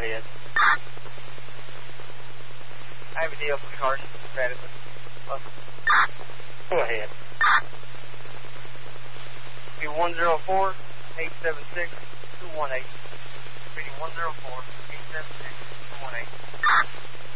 ahead. I have a deal for Carson. Go ahead. Be 104-876-218. Reading 104-876-218.